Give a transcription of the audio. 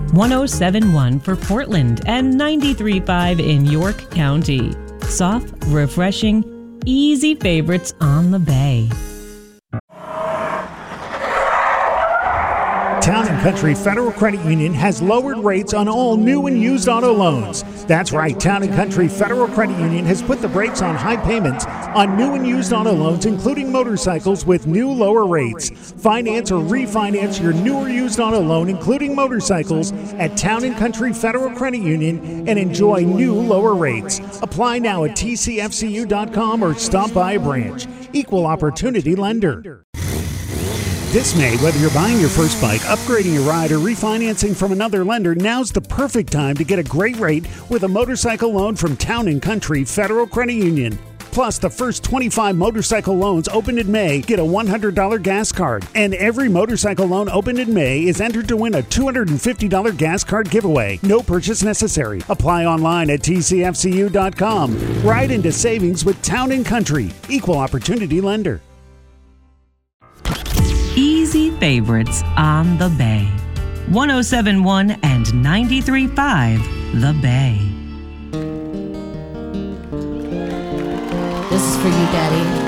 107.1 for Portland and 93.5 in York County. Soft, refreshing, easy favorites on the Bay. Town & Country Federal Credit Union has lowered rates on all new and used auto loans. That's right, Town & Country Federal Credit Union has put the brakes on high payments on new and used auto loans, including motorcycles, with new lower rates. Finance or refinance your new or used auto loan, including motorcycles, at Town & Country Federal Credit Union and enjoy new lower rates. Apply now at tcfcu.com or stop by a branch. Equal Opportunity Lender. This May, whether you're buying your first bike, upgrading your ride, or refinancing from another lender, now's the perfect time to get a great rate with a motorcycle loan from Town & Country Federal Credit Union. Plus, the first 25 motorcycle loans opened in May get a $100 gas card. And every motorcycle loan opened in May is entered to win a $250 gas card giveaway. No purchase necessary. Apply online at tcfcu.com. Ride into savings with Town & Country. Equal Opportunity Lender. Easy favorites on the Bay. 107.1 and 93.5 The Bay. This is for you, Daddy.